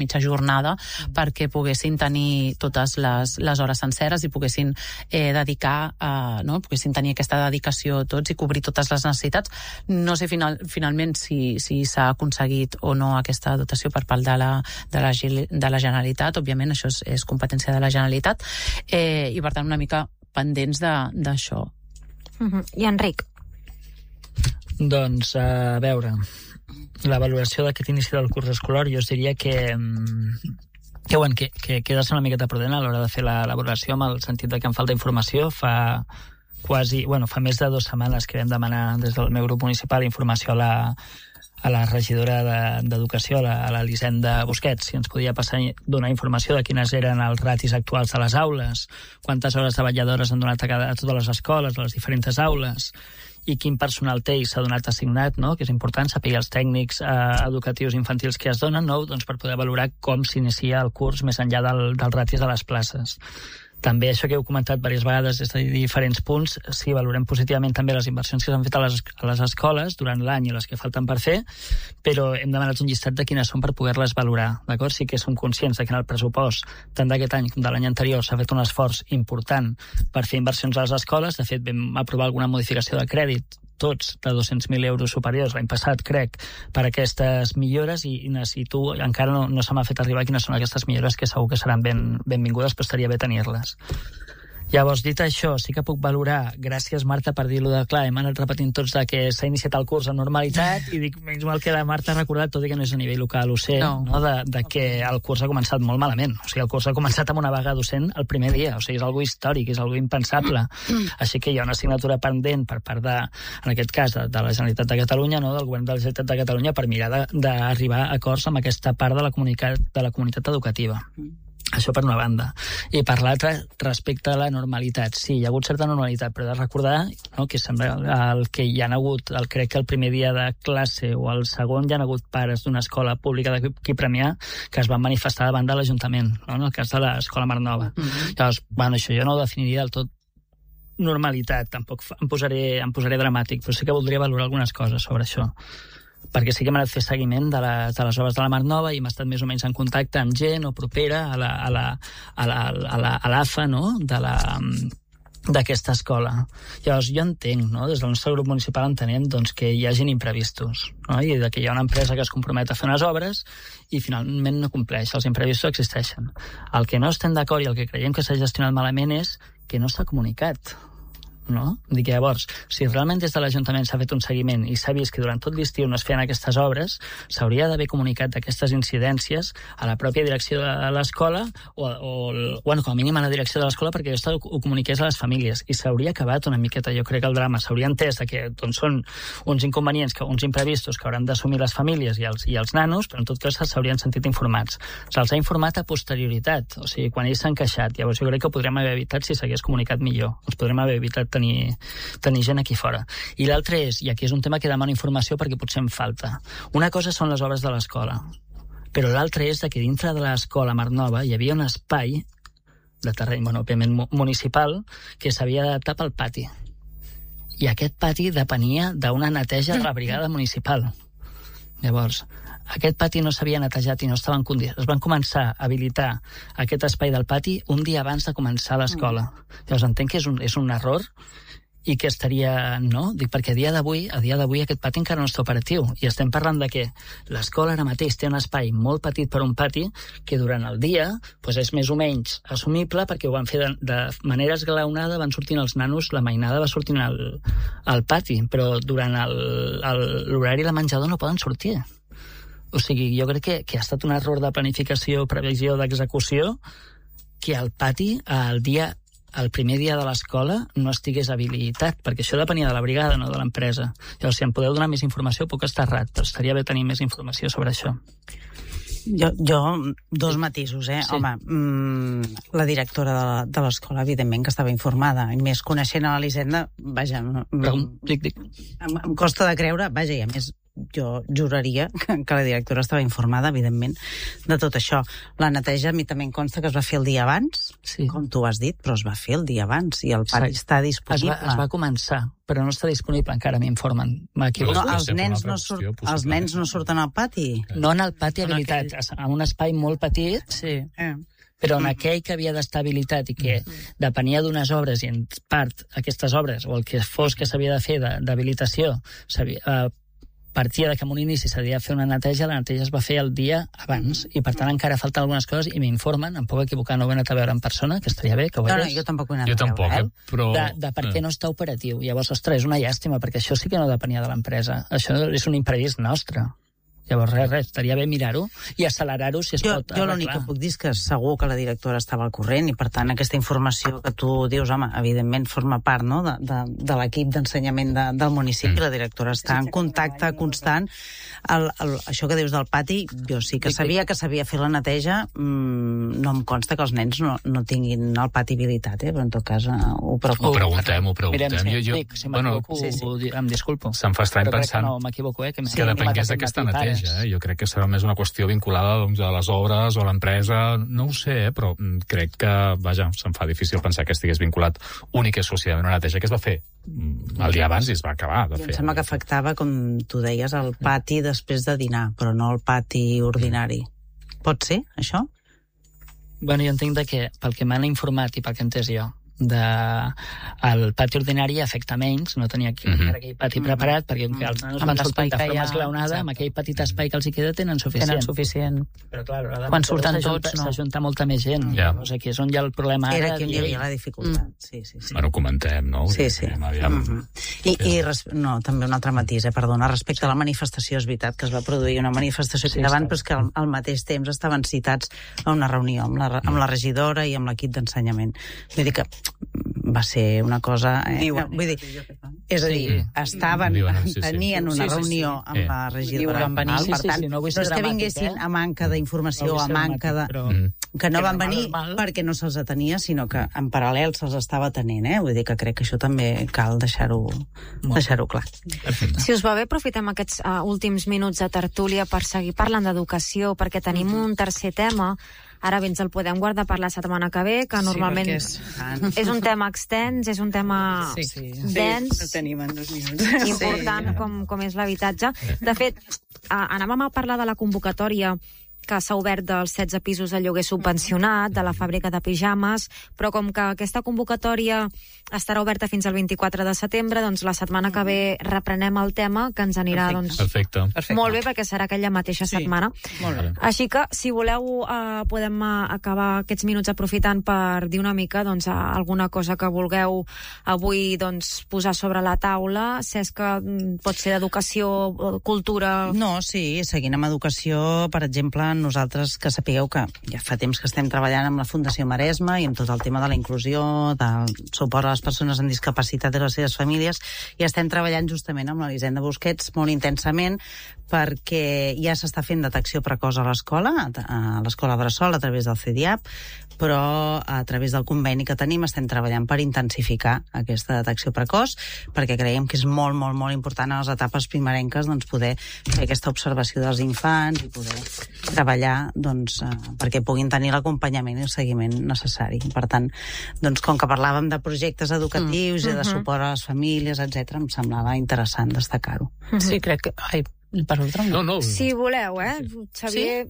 mitja jornada perquè poguessin tenir totes les hores senceres i poguessin dedicar, poguessin tenir aquesta dedicació tots i cobrir totes les necessitats. No sé finalment si s'ha aconseguit o no aquesta dotació per part de la Generalitat. Òbviament això és competència de la Generalitat i per tant una mica pendents d'això. I Enric? Doncs, a veure, la valoració d'aquest inici del curs escolar, jo us diria que he de ser una miqueta prudent a l'hora de fer la valoració, amb el sentit que em falta informació. Fa més de 2 setmanes que vam demanar des del meu grup municipal informació a la regidora d'Educació, a l'Elisenda Busquets, si ens podia donar informació de quines eren els ratis actuals de les aules, quantes hores de vetlladores han donat a totes les escoles, a les diferents aules, i quin personal té i s'ha donat assignat, no? Que és important saber els tècnics educatius infantils que es donen, no? Doncs per poder valorar com s'inicia el curs més enllà dels ratis de les places. També això que heu comentat diverses vegades des de diferents punts, sí, valorem positivament també les inversions que s'han fet a les escoles durant l'any i les que falten per fer, però hem demanat un llistat de quines són per poder-les valorar, d'acord? Sí que som conscients que en el pressupost tant d'aquest any com de l'any anterior s'ha fet un esforç important per fer inversions a les escoles. De fet, vam aprovar alguna modificació de crèdit tots de 200.000 euros superiors l'any passat, crec, per aquestes millores, i necessito, encara no se m'ha fet arribar quines són aquestes millores, que segur que seran benvingudes, però estaria bé tenir-les. Llavors, dit això, sí que puc valorar, gràcies Marta per dir-lo de clar, hem anat repetint tots que s'ha iniciat el curs amb normalitat, i dic, menys mal que la Marta ha recordat, tot i que no és a nivell local, ho sé, no? De que el curs ha començat molt malament. O sigui, el curs ha començat amb una vaga docent el primer dia, o sigui, és algo històric, és algo impensable. Així que hi ha una assignatura pendent per part en aquest cas, de la Generalitat de Catalunya, no? Del govern de la Generalitat de Catalunya, per mirar d'arribar a acords amb aquesta part de la comunitat educativa. Això per una banda. I per l'altra, respecte a la normalitat. Sí, hi ha hagut certa normalitat, però he de recordar, no, que sembla el que hi ha hagut, crec que el primer dia de classe o el segon hi ha hagut pares d'una escola pública d'aquí Premià que es van manifestar davant de l'Ajuntament, no? En el cas de l'Escola Mar Nova. Llavors, això jo no ho definiria del tot normalitat, tampoc em posaré dramàtic, però sí que voldria valorar algunes coses sobre això, perquè sí que hem anat a fer seguiment de les obres de la Mar Nova i hem estat més o menys en contacte amb gent o propera a l'AFA, no?, d'aquesta escola. Llavors jo entenc, no?, des del nostre grup municipal entenem doncs, que hi hagin imprevistos, no?, i que hi ha una empresa que es compromet a fer unes obres i finalment no compleix. Els imprevistos existeixen. El que no estem d'acord i el que creiem que s'ha gestionat malament és que no s'ha comunicat, no? Dic, llavors, si realment des de l'Ajuntament s'ha fet un seguiment i s'ha vist que durant tot l'estiu no es feien aquestes obres, s'hauria d'haver comunicat d'aquestes incidències a la pròpia direcció de l'escola com a mínim a la direcció de l'escola, perquè això ho comuniqués a les famílies, i s'hauria acabat una miqueta, jo crec, el drama. S'hauria entès que doncs, són uns inconvenients, uns imprevistos que hauran d'assumir les famílies i els nanos, però en tot cas s'haurien sentit informats. Se'ls ha informat a posterioritat, o sigui, quan ells s'han queixat. Llavors jo crec que ho podríem haver evitat si s'hagués comunicat millor. Ens podríem haver evitat tenir gent aquí fora. I l'altre és, i aquí és un tema que demano informació perquè potser em falta. Una cosa són les obres de l'escola, però l'altre és que dintre de l'escola Mar Nova hi havia un espai de terreny, òbviament municipal, que s'havia d'adaptar pel pati. I aquest pati depenia d'una neteja de la brigada municipal. Llavors, aquest pati no s'havia netejat i no estava en condicions. Es van començar a habilitar aquest espai del pati un dia abans de començar l'escola. Llavors entenc que és un error i que estaria, no? Dic, perquè a dia d'avui aquest pati encara no està operatiu, i estem parlant de que l'escola ara mateix té un espai molt petit per un pati que durant el dia doncs és més o menys assumible, perquè ho van fer de manera esglaonada, van sortint els nanos, la mainada va sortint al pati, però durant l'horari de menjador no poden sortir. O sigui, jo crec que ha estat un error de planificació, previsió, d'execució, que el pati el primer dia de l'escola no estigués habilitat, perquè això depenia de la brigada, no de l'empresa. Llavors, si em podeu donar més informació, puc estar errat, però estaria bé tenir més informació sobre això. Jo dos matisos, Sí. Home, la directora de l'escola, evidentment, que estava informada, i més coneixent a l'Elisenda, vaja, Dic. em costa de creure, vaja, i a més, jo juraria que la directora estava informada, evidentment, de tot això. La neteja a mi també em consta que es va fer el dia abans, com tu has dit, però es va fer el dia abans i el pati està disponible. Es va començar, però no està disponible encara, m'informen. No, els nens no surten al pati? No en el pati habilitat, en un espai molt petit, però en aquell que havia d'estar habilitat i que depenia d'unes obres, i en part aquestes obres, o el que fos que s'havia de fer d'habilitació, partia de que en un inici s'havia de fer una neteja, la neteja es va fer el dia abans, i per tant encara falten algunes coses, i m'informen, em puc equivocar, no ho he anat a veure en persona, que estaria bé, que ho veiés. No, jo tampoc ho he anat a veure. Però... De per què no està operatiu. Llavors, ostres, és una llàstima, perquè això sí que no depenia de l'empresa. Això és un imprevist nostre. Llavors, res, estaria bé mirar-ho i accelerar-ho si es pot arreglar. Jo l'únic que puc dir és que segur que la directora estava al corrent i, per tant, aquesta informació que tu dius, home, evidentment forma part, no?, de l'equip d'ensenyament del municipi. La directora està en contacte constant. Això que dius del pati, jo sí que sabia que s'havia fet la neteja. No em consta que els nens no tinguin el pati habilitat, però en tot cas ho preguntem. Mirem, si m'equivoco, em disculpo. Se'm fa estrany pensant no m'equivoco, que depengués d'aquesta neteja. Jo crec que serà més una qüestió vinculada a les obres o a l'empresa, no ho sé, però crec que, vaja, se'm fa difícil pensar que estigués vinculat únic i exclusivament a una neteja que es va fer el dia abans i es va acabar de fer. Em sembla que afectava, com tu deies, el pati després de dinar, però no el pati ordinari. Pot ser, això? Bueno, jo entenc que, pel que m'han informat i pel que he entès jo, el pati ordinari afecta menys, no tenia aquell pati preparat, perquè els nanos van sortir de forma esglaonada, amb aquell petit espai que els hi queda tenen suficient. Però clar, quan surten tots, no. S'ajunta molta més gent. O sigui, és on hi ha el problema ara. Era aquí on hi havia la dificultat. Sí. Bueno, comentem, no? Sí. I també un altre matís, perdona, respecte a la manifestació, és veritat que es va produir una manifestació aquí davant, però és que al mateix temps estaven citats a una reunió amb la regidora i amb l'equip d'ensenyament. Vull dir que va ser una cosa... Vull dir, és a dir, tenien una reunió amb la regidora. Per tant, no és que vinguessin a manca d'informació, a manca de... Que no van venir perquè no se'ls atenia, sinó que en paral·lel se'ls estava atenent. Vull dir que crec que això també cal deixar-ho clar. Si us va bé, aprofitem aquests últims minuts de tertúlia per seguir parlant d'educació, perquè tenim un tercer tema. Ara bé, ens el podem guardar per la setmana que ve, que normalment és un tema extens, és un tema dens, important, com és l'habitatge. De fet, anàvem a parlar de la convocatòria que s'ha obert dels 16 pisos de lloguer subvencionat, de la fàbrica de pijames, però com que aquesta convocatòria estarà oberta fins al 24 de setembre, doncs la setmana que ve reprenem el tema, que ens anirà Perfecte. Molt bé, perquè serà aquella mateixa setmana. Així que, si voleu, podem acabar aquests minuts aprofitant per dir una mica alguna cosa que vulgueu avui posar sobre la taula. Cesc, pot ser d'educació, cultura... No, sí, seguint amb educació, per exemple, nosaltres, que sapigueu que ja fa temps que estem treballant amb la Fundació Maresme i amb tot el tema de la inclusió, del suport a les persones amb discapacitat i les seves famílies, i estem treballant justament amb l'Elisenda Busquets molt intensament, perquè ja s'està fent detecció precoç a l'escola Bressol, a través del CEDIAP, però a través del conveni que tenim estem treballant per intensificar aquesta detecció precoç, perquè creiem que és molt, molt, molt important a les etapes primerenques poder fer aquesta observació dels infants i poder treballar perquè puguin tenir l'acompanyament i el seguiment necessari. Per tant, com que parlàvem de projectes educatius i de suport a les famílies, etc., em semblava interessant destacar-ho. Sí, crec que... No. Si voleu, Xavier...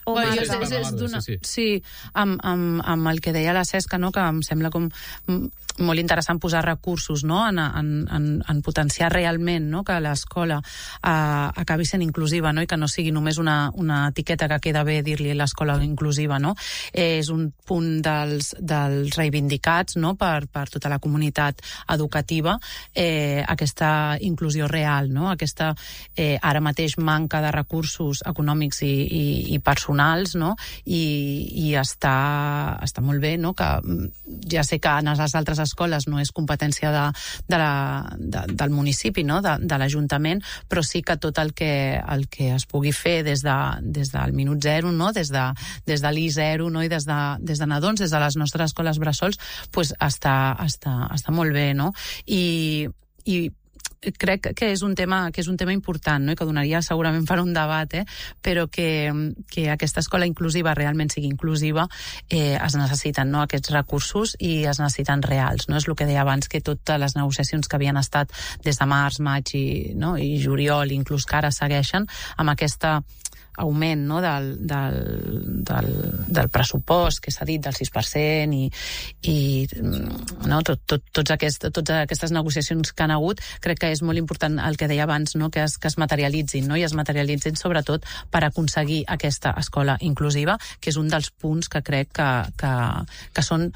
Sí, amb el que deia la Cesca, que em sembla com molt interessant posar recursos en potenciar realment que l'escola acabi sent inclusiva i que no sigui només una etiqueta que queda bé dir-li l'escola inclusiva. És un punt dels reivindicats per tota la comunitat educativa, aquesta inclusió real, aquesta ara mateix manca de recursos econòmics i personals, i està molt bé, que ja sé que en les altres escoles no és competència del municipi, de l'Ajuntament, però sí que tot el que es pugui fer des del minut zero, des de l'I0 i des de nadons, des de les nostres escoles bressols, està molt bé, I crec que és un tema important, no? I que donaria segurament per un debat, però que aquesta escola inclusiva realment sigui inclusiva, es necessiten, no, aquests recursos i es necessiten reals, no? És el que deia abans, que totes les negociacions que havien estat des de març, maig i juliol, inclús que ara segueixen, amb aquesta augment, no, del pressupost que s'ha dit del 6% i no, totes aquestes negociacions que han hagut, crec que és molt important el que deia abans, no, que es materialitzin, no, i es materialitzin sobretot per aconseguir aquesta escola inclusiva, que és un dels punts que crec que són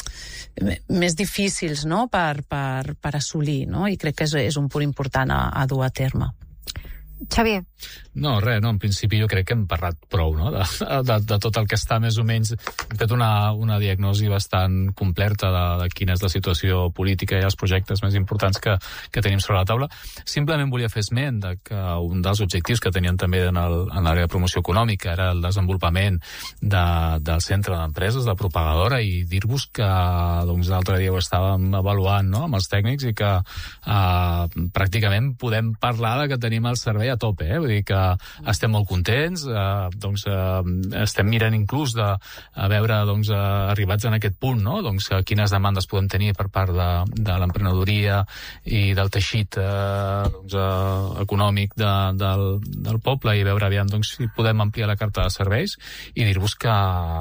més difícils, no, per assolir, no? I crec que és un punt important a dur a terme. Xavier. No, res, en principi jo crec que hem parlat prou, no?, de tot el que està més o menys. Hem fet una diagnosi bastant completa de quina és la situació política i els projectes més importants que tenim sobre la taula. Simplement volia fer esment de que un dels objectius que tenien també en l'àrea de promoció econòmica era el desenvolupament del centre d'empreses, de Propagadora, i dir-vos que l'altre dia ho estàvem avaluant, no?, amb els tècnics, i que pràcticament podem parlar de que tenim el servei a tope, vull dir que estem molt contents, estem mirant inclús de veure, arribats en aquest punt, no?, quines demandes podem tenir per part de l'emprenedoria i del teixit econòmic del poble, i veure aviam si podem ampliar la carta de serveis, i dir-vos que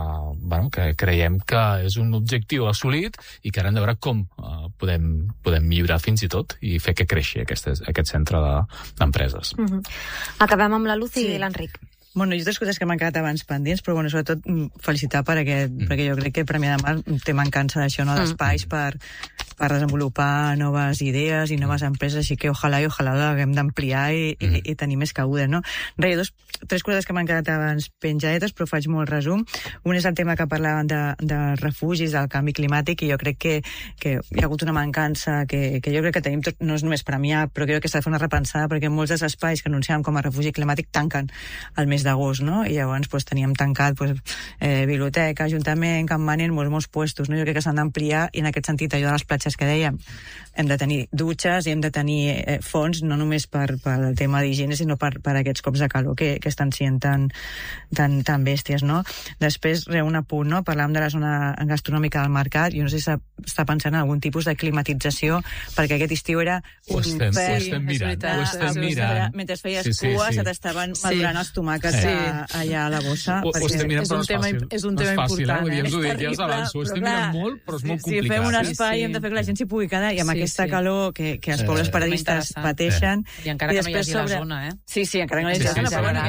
creiem que és un objectiu assolit i que ara hem de veure com podem millorar fins i tot i fer que creixi aquest centre d'empreses. Acabem amb la Lucy i l'Enric. Bueno, i altres coses que m'han quedat abans pendents, però sobretot felicitar perquè jo crec que Premià de Mar té mancança d'això, no?, d'espais per desenvolupar noves idees i noves empreses, així que ojalà l'haguem d'ampliar i tenir més cabuda, no? Res, tres coses que m'han quedat abans penjadetes, però faig molt resum. Un és el tema que parlaven de refugis, del canvi climàtic, i jo crec que hi ha hagut una mancança que jo crec que tenim tot, no és només Premià, però crec que s'ha de fer una repensada, perquè molts dels espais que anunciàvem com a refugi climàtic tanquen al mes d'agost, no? I llavors teníem tancat biblioteca, ajuntament, campament, molts puestos, no? Jo crec que s'han d'ampliar, i en aquest sentit allò de les platges que dèiem, hem de tenir dutxes i hem de tenir fons, no només per el tema d'higiene, sinó per aquests cops de calor que estan sent tan bèsties, no? Després, un apunt, no? Parlàvem de la zona gastronòmica del mercat, jo no sé si s'està pensant en algun tipus de climatització, perquè aquest estiu era ho estem mirant. Mentre feies cua, se t'estaven madurant els tomàquets allà a la bossa. Ho estem mirant, però és un tema important. Ja us ho dic, ja us avanço. Ho estem mirant molt, però és molt complicat. Si fem un espai, hem de fer que la gent s'hi pugui quedar, i amb aquesta calor que els pobles paradistes pateixen. I encara que no hi hagi la zona, Sí, encara que no hi hagi la zona.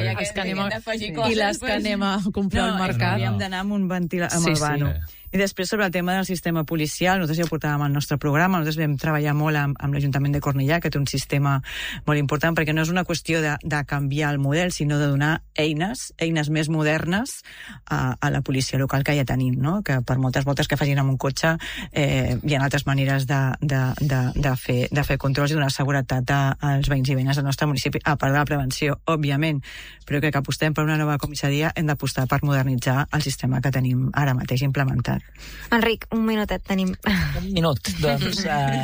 I les que anem a comprar al mercat. Havíem d'anar amb un ventilador, amb el vano. I després, sobre el tema del sistema policial, nosaltres ja ho portàvem al nostre programa, nosaltres vam treballar molt amb l'Ajuntament de Cornellà, que té un sistema molt important, perquè no és una qüestió de canviar el model, sinó de donar eines més modernes a la policia local que ja tenim, no? Que per moltes voltes que facin amb un cotxe hi ha altres maneres de fer controls i donar seguretat als veïns i veïnes del nostre municipi, a part de la prevenció, òbviament, però crec que apostem per una nova comissaria, hem d'apostar per modernitzar el sistema que tenim ara mateix implementat. Enric, un minutet tenim. Un minut, doncs...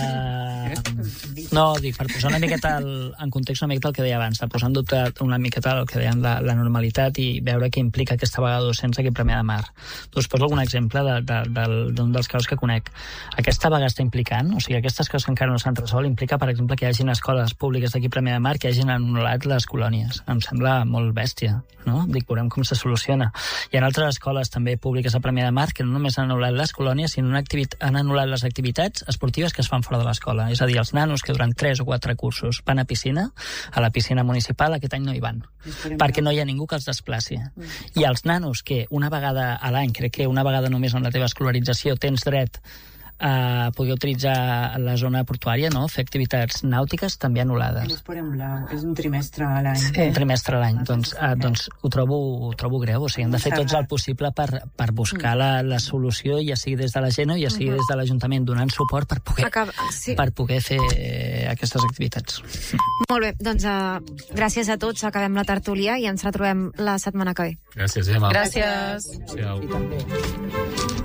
No, dic, per posar una miqueta en context una miqueta el que deia abans, de posar en dubte una miqueta el que deien la normalitat i veure què implica aquesta vegada docents aquí a Premià de Mar. Us poso algun exemple d'un dels casos que conec. Aquesta vaga està implicant, o sigui, aquestes coses que encara no s'han resolt, implica, per exemple, que hi hagin escoles públiques d'aquí a Premià de Mar que hagin anul·lat les colònies. Em sembla molt bèstia, no? Dic, veurem com se soluciona. Hi ha altres escoles també públiques a Premià de Mar que no només han anul·lat les colònies, sinó han anul·lat les activitats esportives que es fan fora de l'escola. És a dir, els nanos que durant 3 o 4 cursos van a piscina, a la piscina municipal, aquest any no hi van, perquè no hi ha ningú que els desplaci. I els nanos que una vegada a l'any, crec que una vegada només en la teva escolarització tens dret a poder utilitzar la zona portuària, no? Fer activitats nàutiques també anul·lades. És un trimestre a l'any. Un trimestre a l'any. Doncs ho trobo greu. O sigui, hem de fer tots el possible per buscar la solució, ja sigui des de la gent o ja sigui des de l'Ajuntament, donant suport per poder fer aquestes activitats. Molt bé, doncs gràcies a tots, acabem la tertúlia i ens retrobem la setmana que ve. Gràcies, Gemma. Gràcies. Adéu.